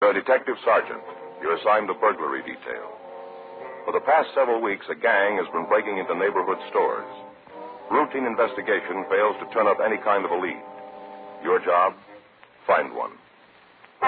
You're a detective sergeant. You're assigned to burglary detail. For the past several weeks, a gang has been breaking into neighborhood stores. Routine investigation fails to turn up any kind of a lead. Your job? Find one.